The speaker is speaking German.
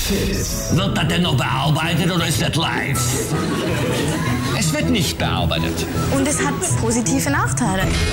Wird das denn noch bearbeitet oder ist das live? Es wird nicht bearbeitet. Und es hat positive Nachteile.